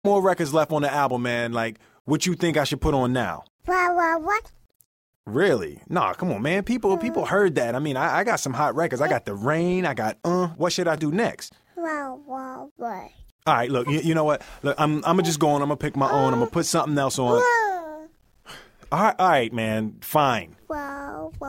more records left on the album, man. Like, what you think I should put on now? What? Really? Nah, come on, man. People heard that. I mean, I got some hot records. I got The Rain. I got, What should I do next? What? All right, look, you know what? Look, I'm going to just go on. I'm going to pick my own. I'm going to put something else on. All right, man. Fine. Wow.